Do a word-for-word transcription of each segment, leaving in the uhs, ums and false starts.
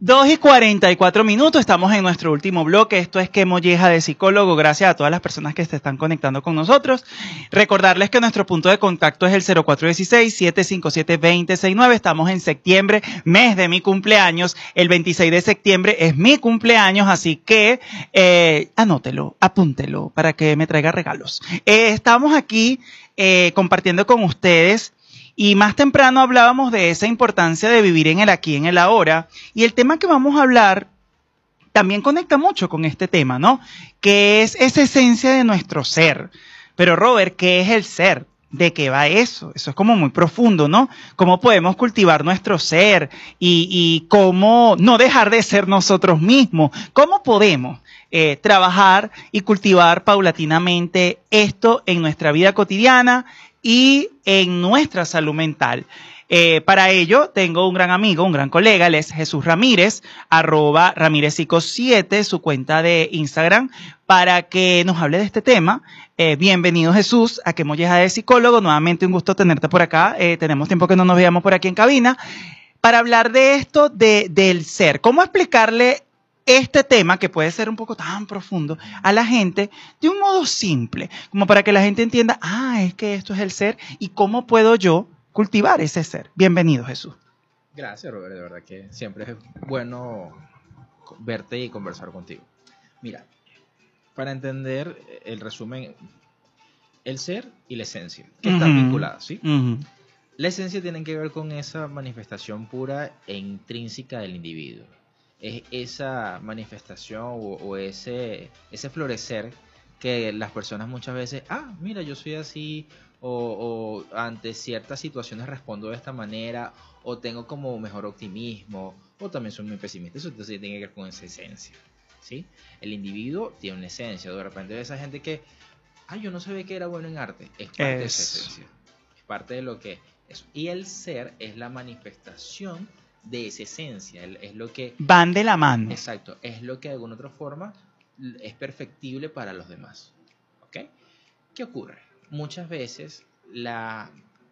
dos y cuarenta y cuatro minutos, estamos en nuestro último bloque. Esto es Qué Molleja de Psicólogo. Gracias a todas las personas que se están conectando con nosotros. Recordarles que nuestro punto de contacto es el cero cuatro uno seis, siete cinco siete, dos cero seis nueve. Estamos en septiembre, mes de mi cumpleaños. El veintiséis de septiembre es mi cumpleaños, así que eh, anótelo, apúntelo para que me traiga regalos. Eh, estamos aquí eh, compartiendo con ustedes. Y más temprano hablábamos de esa importancia de vivir en el aquí, en el ahora. Y el tema que vamos a hablar también conecta mucho con este tema, ¿no? Que es esa esencia de nuestro ser. Pero Robert, ¿qué es el ser? ¿De qué va eso? Eso es como muy profundo, ¿no? ¿Cómo podemos cultivar nuestro ser? Y, y cómo no dejar de ser nosotros mismos. ¿Cómo podemos eh, trabajar y cultivar paulatinamente esto en nuestra vida cotidiana y en nuestra salud mental? Eh, para ello tengo un gran amigo, un gran colega, él es Jesús Ramírez, arroba Ramírez Psico siete, su cuenta de Instagram, para que nos hable de este tema. Eh, bienvenido Jesús a Qué Molleja de Psicólogo, nuevamente un gusto tenerte por acá, eh, tenemos tiempo que no nos veamos por aquí en cabina, para hablar de esto de, del ser. ¿Cómo explicarle este tema, que puede ser un poco tan profundo, a la gente de un modo simple, como para que la gente entienda, ah, es que esto es el ser y cómo puedo yo cultivar ese ser? Bienvenido, Jesús. Gracias, Robert, de verdad que siempre es bueno verte y conversar contigo. Mira, para entender el resumen, el ser y la esencia, que uh-huh. están vinculadas, ¿sí? Uh-huh. La esencia tiene que ver con esa manifestación pura e intrínseca del individuo. Es esa manifestación o, o ese, ese florecer que las personas muchas veces, ah, mira, yo soy así, o, o ante ciertas situaciones respondo de esta manera, o tengo como mejor optimismo, o también soy muy pesimista. Eso entonces tiene que ver con esa esencia, ¿sí? El individuo tiene una esencia. De repente esa gente que, ah, yo no sabía que era bueno en arte, es parte es... de esa esencia, es parte de lo que es. Y el ser es la manifestación de esa esencia, es lo que... Van de la mano. Exacto, es lo que de alguna otra forma es perfectible para los demás, ¿ok? ¿Qué ocurre? Muchas veces la,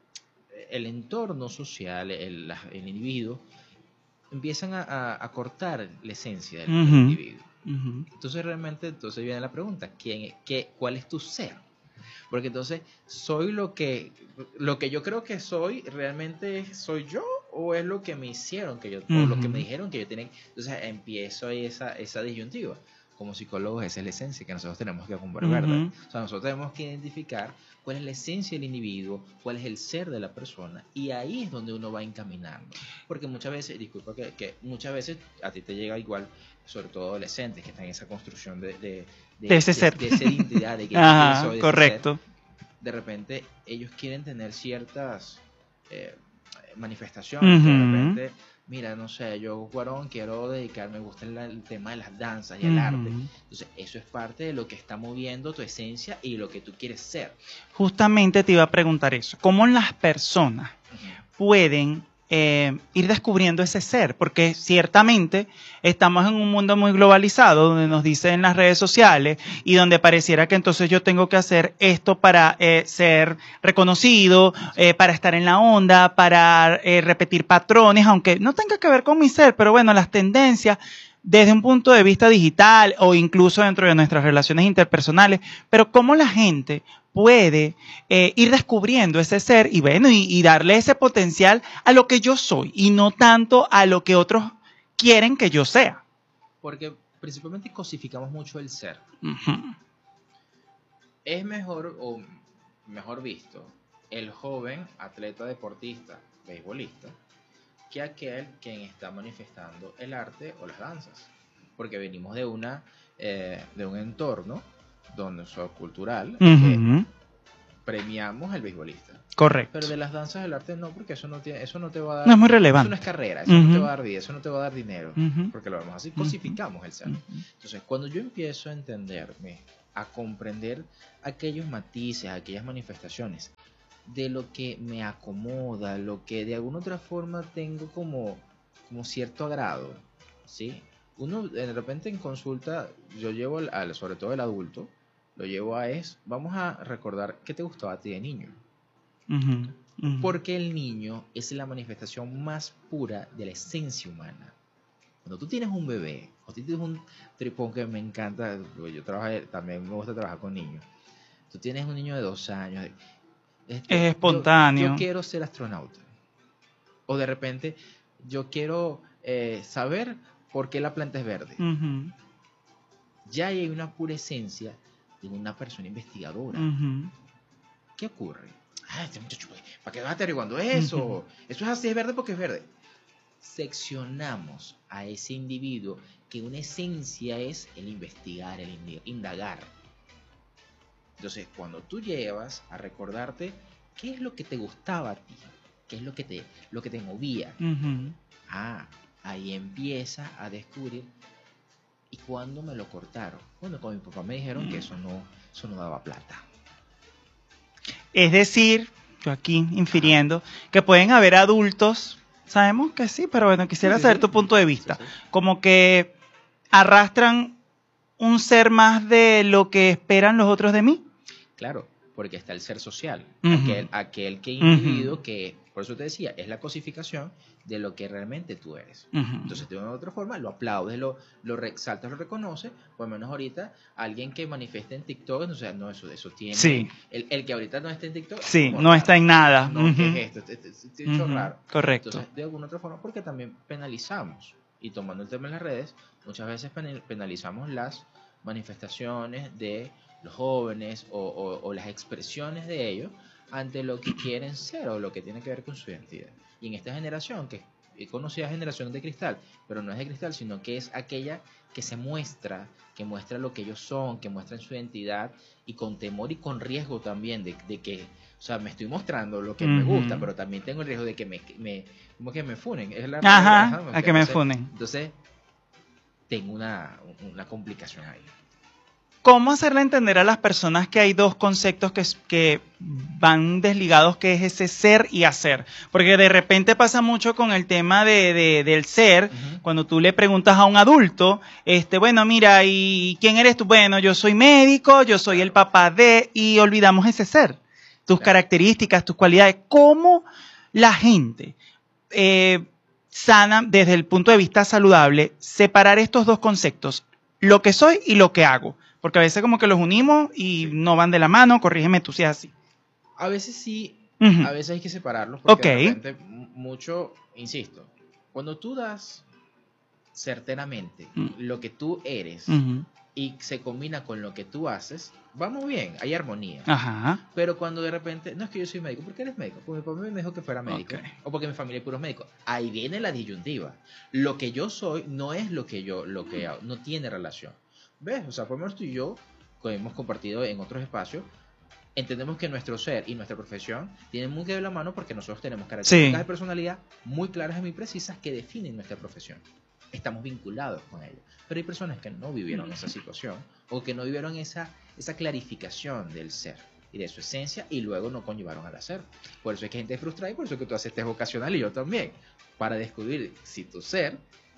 el entorno social, el, la, el individuo, empiezan a, a, a cortar la esencia del, uh-huh. del individuo. Uh-huh. Entonces realmente entonces viene la pregunta, ¿quién, qué, ¿cuál es tu ser? Porque entonces, ¿soy lo que, lo que yo creo que soy, realmente soy yo? ¿O es lo que me hicieron que yo, uh-huh. o lo que me dijeron que yo tenía? Entonces empiezo ahí esa, esa disyuntiva. Como psicólogos, esa es la esencia que nosotros tenemos que comprender, ¿verdad? Uh-huh. O sea, nosotros tenemos que identificar cuál es la esencia del individuo, cuál es el ser de la persona, y ahí es donde uno va encaminando. Porque muchas veces, disculpa que, que muchas veces a ti te llega igual, sobre todo adolescentes que están en esa construcción de, de, de, de ese de, ser, de esa identidad, de que Ajá, soy de correcto. Ese ser. De repente ellos quieren tener ciertas eh, manifestaciones, uh-huh. que de repente, mira, no sé, yo, Guarón, quiero dedicarme, me gusta el, el tema de las danzas y el uh-huh. arte. Entonces, eso es parte de lo que está moviendo tu esencia y lo que tú quieres ser. Justamente te iba a preguntar eso. ¿Cómo las personas uh-huh. pueden eh, ir descubriendo ese ser? Porque ciertamente estamos en un mundo muy globalizado, donde nos dicen en las redes sociales y donde pareciera que entonces yo tengo que hacer esto para eh, ser reconocido, eh, para estar en la onda, para eh, repetir patrones, aunque no tenga que ver con mi ser, pero bueno, las tendencias desde un punto de vista digital o incluso dentro de nuestras relaciones interpersonales, pero cómo la gente puede eh, ir descubriendo ese ser y bueno, y, y darle ese potencial a lo que yo soy y no tanto a lo que otros quieren que yo sea. Porque principalmente cosificamos mucho el ser. Uh-huh. Es mejor o mejor visto el joven atleta deportista, beisbolista, que aquel quien está manifestando el arte o las danzas. Porque venimos de una eh, de un entorno donde sociocultural, uh-huh. que premiamos al beisbolista. Correcto. Pero de las danzas del arte no, porque eso no tiene, eso no te va a dar. No es muy relevante. Eso no es carrera, eso uh-huh. no te va a dar vida, eso no te va a dar dinero, uh-huh. porque lo vemos así, cosificamos uh-huh. el ser. Uh-huh. Entonces, cuando yo empiezo a entenderme, a comprender aquellos matices, aquellas manifestaciones de lo que me acomoda, lo que de alguna otra forma tengo como, como cierto agrado, ¿sí? Uno de repente en consulta, yo llevo al, al, sobre todo el adulto, lo llevo a es, vamos a recordar qué te gustaba a ti de niño. Uh-huh, uh-huh. Porque el niño es la manifestación más pura de la esencia humana. Cuando tú tienes un bebé, o tú tienes un tripón que me encanta, yo trabajo, también me gusta trabajar con niños. Tú tienes un niño de dos años, este, Es espontáneo. Yo, yo quiero ser astronauta. O de repente, yo quiero eh, saber por qué la planta es verde. Uh-huh. Ya hay una pura esencia de una persona investigadora. Uh-huh. ¿Qué ocurre? Ah, este muchacho, ¿para qué vas averiguando eso? Uh-huh. Eso es así, es verde porque es verde. Seccionamos a ese individuo que una esencia es el investigar, el indagar. Entonces, cuando tú llevas a recordarte qué es lo que te gustaba a ti, qué es lo que te, lo que te movía, uh-huh. ah, ahí empieza a descubrir. ¿Y cuándo me lo cortaron? Bueno, con mi papá me dijeron uh-huh. que eso no, eso no daba plata. Es decir, yo aquí infiriendo, ah. que pueden haber adultos, sabemos que sí, pero bueno, quisiera sí, saber sí, tu punto de vista, sí, sí. como que arrastran un ser más de lo que esperan los otros de mí. Claro, porque está el ser social, uh-huh. aquel, aquel que individuo uh-huh. que, por eso te decía, es la cosificación de lo que realmente tú eres. Uh-huh. Entonces, de una u otra forma, lo aplaudes, lo, lo resaltas, lo reconoces, por lo menos ahorita, alguien que manifieste en TikTok, o sea, no, eso, eso tiene... Sí. El, el que ahorita no esté en TikTok... Sí, no está en nada. No, uh-huh. ¿qué es esto? Es uh-huh. raro. Correcto. Entonces, de alguna otra forma, porque también penalizamos, y tomando el tema en las redes, muchas veces penalizamos las manifestaciones de los jóvenes o, o, o las expresiones de ellos ante lo que quieren ser o lo que tiene que ver con su identidad. Y en esta generación, que he conocido a generación de cristal, pero no es de cristal, sino que es aquella que se muestra, que muestra lo que ellos son, que muestran su identidad y con temor y con riesgo también de, de que, o sea, me estoy mostrando lo que uh-huh. me gusta, pero también tengo el riesgo de que me, me como que me funen. Es la Ajá, ajá, a que entonces, me funen. Entonces, tengo una, una complicación ahí. ¿Cómo hacerle entender a las personas que hay dos conceptos que, que van desligados, que es ese ser y hacer? Porque de repente pasa mucho con el tema de, de, del ser, uh-huh. cuando tú le preguntas a un adulto, este, bueno, mira, ¿y quién eres tú? Bueno, yo soy médico, yo soy el papá de, y olvidamos ese ser, tus claro. características, tus cualidades. ¿Cómo la gente eh, sana, desde el punto de vista saludable, separar estos dos conceptos, lo que soy y lo que hago? Porque a veces como que los unimos y sí. no van de la mano, corrígeme tú si es así. A veces sí, uh-huh. a veces hay que separarlos porque okay. de repente mucho, insisto, cuando tú das certeramente uh-huh. lo que tú eres uh-huh. y se combina con lo que tú haces, va muy bien, hay armonía. Ajá. Pero cuando de repente, no es que yo soy médico, ¿por qué eres médico? Porque mi papá me dijo que fuera médico, okay. o porque mi familia es puros médicos. Ahí viene la disyuntiva. Lo que yo soy no es lo que yo, lo que hago, no tiene relación. ¿Ves? O sea, por lo menos tú y yo, que hemos compartido en otros espacios, entendemos que nuestro ser y nuestra profesión tienen muy que ver la mano porque nosotros tenemos características sí. de personalidad muy claras y muy precisas que definen nuestra profesión. Estamos vinculados con ello. Pero hay personas que no vivieron esa situación o que no vivieron esa, esa clarificación del ser y de su esencia y luego no conllevaron al hacer. Por eso es que hay gente frustrada y por eso es que tú haces test vocacional y yo también, para descubrir si tu ser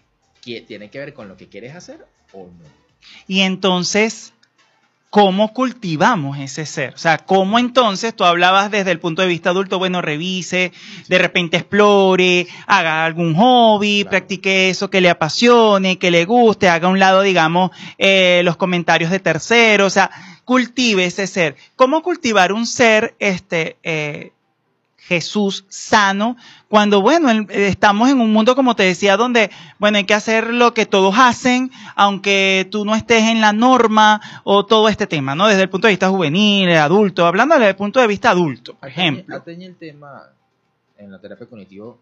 tiene que ver con lo que quieres hacer o no. Y entonces, ¿cómo cultivamos ese ser? O sea, ¿cómo entonces, tú hablabas desde el punto de vista adulto, bueno, revise, de repente explore, haga algún hobby, claro. practique eso que le apasione, que le guste, haga a un lado, digamos, eh, los comentarios de terceros, o sea, cultive ese ser. ¿Cómo cultivar un ser, este, eh, Jesús sano, cuando, bueno, estamos en un mundo, como te decía, donde, bueno, hay que hacer lo que todos hacen, aunque tú no estés en la norma o todo este tema, ¿no? Desde el punto de vista juvenil, adulto, hablando desde el punto de vista adulto, por atañe, ejemplo. Atañe el tema en la terapia cognitiva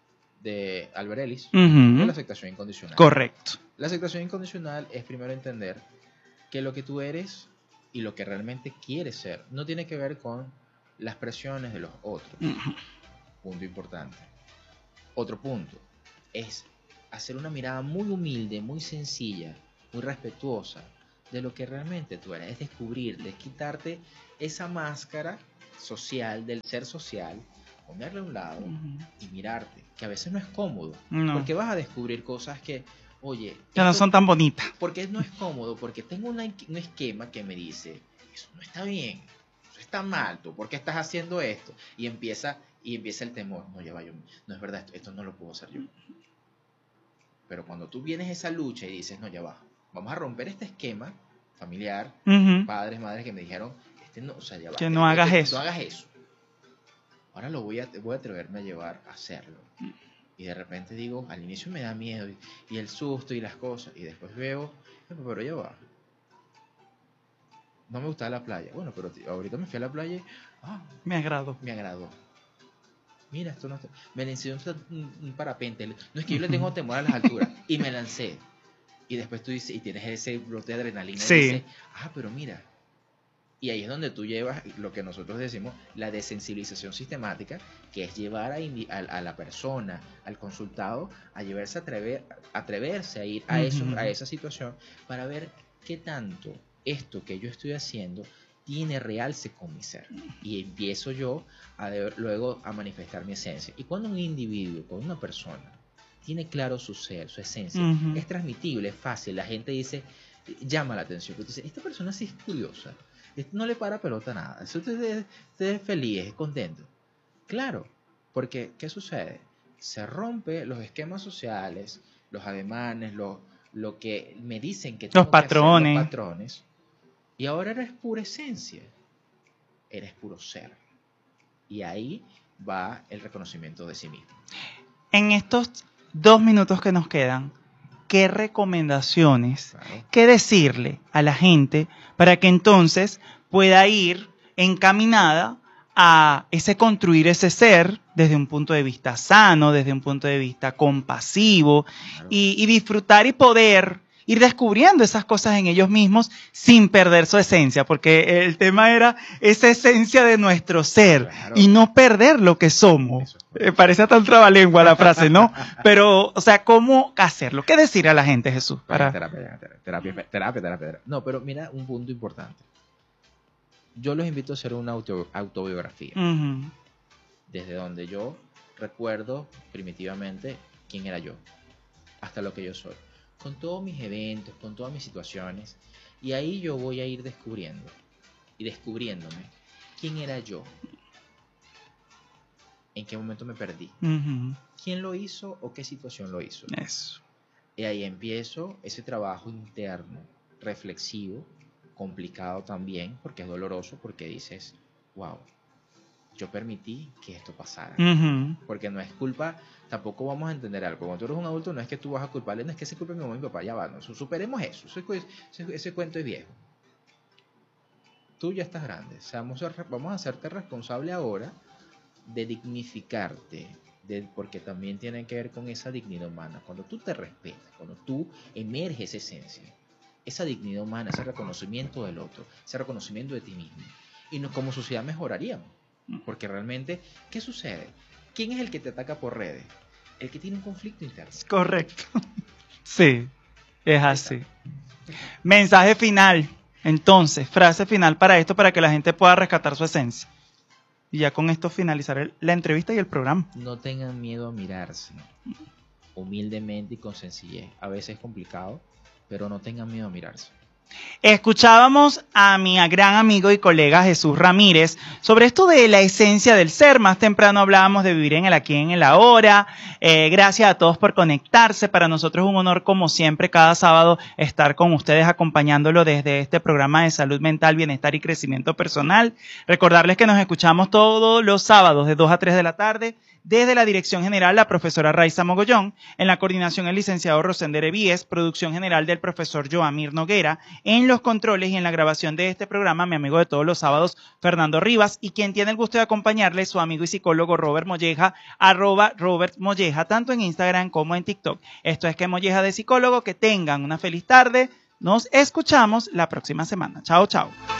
de Albert Ellis, uh-huh. de la aceptación incondicional. Correcto. La aceptación incondicional es primero entender que lo que tú eres y lo que realmente quieres ser no tiene que ver con las presiones de los otros. Uh-huh. Punto importante. Otro punto es hacer una mirada muy humilde, muy sencilla, muy respetuosa de lo que realmente tú eres. Es descubrir, es quitarte esa máscara social del ser social, ponerle a un lado uh-huh. y mirarte, que a veces no es cómodo, no. porque vas a descubrir cosas que, oye, que no son tan bonitas. Porque no es cómodo, porque tengo una, un esquema que me dice, eso no está bien. Está mal, tú, ¿por qué estás haciendo esto? Y empieza, y empieza el temor. No, ya va, yo, no es verdad, esto, esto no lo puedo hacer yo. Pero cuando tú vienes a esa lucha y dices, no, ya va, vamos a romper este esquema familiar, Uh-huh. padres, madres que me dijeron, este no, o sea, ya va, Que no hagas que, eso. No hagas eso. Ahora lo voy a, voy a atreverme a llevar a hacerlo. Y de repente digo, al inicio me da miedo y, y el susto y las cosas, y después veo, pero ya va. No me gustaba la playa. Bueno, pero ahorita me fui a la playa y, ah, me agradó. Me agradó. Mira, esto no está... Me lancé un, un, un parapente. No es que yo le tengo temor a las alturas. Y me lancé. Y después tú dices, y tienes ese brote de adrenalina. Sí. Y dices, ah, pero mira. Y ahí es donde tú llevas lo que nosotros decimos, la desensibilización sistemática, que es llevar a, a, a la persona, al consultado, a llevarse a atrever, a atreverse a ir a, eso, uh-huh. a esa situación para ver qué tanto esto que yo estoy haciendo tiene realce con mi ser. Y empiezo yo a de, luego a manifestar mi esencia. Y cuando un individuo, cuando una persona tiene claro su ser, su esencia, uh-huh. es transmitible, es fácil, la gente dice, llama la atención, porque dice, esta persona sí es curiosa, no le para pelota a nada, usted es, usted es feliz, es contento. Claro, porque ¿qué sucede? Se rompe los esquemas sociales, los ademanes, lo, lo que me dicen que tengo los patrones. que hacer, los patrones. Y ahora eres pura esencia, eres puro ser. Y ahí va el reconocimiento de sí mismo. En estos dos minutos que nos quedan, ¿qué recomendaciones, claro. qué decirle a la gente para que entonces pueda ir encaminada a ese construir ese ser desde un punto de vista sano, desde un punto de vista compasivo, claro. y, y disfrutar y poder ir descubriendo esas cosas en ellos mismos sin perder su esencia, porque el tema era esa esencia de nuestro ser, claro. y no perder lo que somos. Eh, parece tan trabalengua la frase, ¿no? Pero, o sea, ¿cómo hacerlo? ¿Qué decir a la gente, Jesús? Para... Terapia, terapia, terapia, terapia, terapia. No, pero mira, un punto importante. Yo los invito a hacer una auto, autobiografía. Uh-huh. Desde donde yo recuerdo primitivamente quién era yo, hasta lo que yo soy. Con todos mis eventos, con todas mis situaciones, y ahí yo voy a ir descubriendo y descubriéndome quién era yo, en qué momento me perdí, uh-huh. quién lo hizo o qué situación lo hizo. Eso. Y ahí empiezo ese trabajo interno, reflexivo, complicado también, porque es doloroso, porque dices, wow, yo permití que esto pasara. Uh-huh. Porque no es culpa, tampoco vamos a entender algo. Cuando tú eres un adulto, no es que tú vas a culparle, no es que se culpe mi mamá y mi papá, ya va, no, superemos eso, ese, ese, ese cuento es viejo. Tú ya estás grande, o sea, vamos, a, vamos a hacerte responsable ahora de dignificarte, de, porque también tiene que ver con esa dignidad humana. Cuando tú te respetas, cuando tú emerges esa esencia, esa dignidad humana, ese reconocimiento del otro, ese reconocimiento de ti mismo, y no, como sociedad mejoraríamos. Porque realmente, ¿qué sucede? ¿Quién es el que te ataca por redes? El que tiene un conflicto interno. Correcto. Sí, es así. Mensaje final, entonces, frase final para esto, para que la gente pueda rescatar su esencia. Y ya con esto finalizaré la entrevista y el programa. No tengan miedo a mirarse, humildemente y con sencillez. A veces es complicado, pero no tengan miedo a mirarse. Escuchábamos a mi gran amigo y colega Jesús Ramírez sobre esto de la esencia del ser. Más temprano hablábamos de vivir en el aquí y en el ahora. Eh, gracias a todos por conectarse. Para nosotros es un honor, como siempre, cada sábado estar con ustedes acompañándolo desde este programa de salud mental, bienestar y crecimiento personal. Recordarles que nos escuchamos todos los sábados de dos a tres de la tarde. Desde la dirección general, la profesora Raiza Mogollón, en la coordinación el licenciado Rosender Evíes, producción general del profesor Joamir Noguera, en los controles y en la grabación de este programa, mi amigo de todos los sábados, Fernando Rivas, y quien tiene el gusto de acompañarle, su amigo y psicólogo Robert Molleja, arroba Robert Molleja, tanto en Instagram como en TikTok. Esto es Que Molleja de Psicólogo, que tengan una feliz tarde, nos escuchamos la próxima semana. Chao, chao.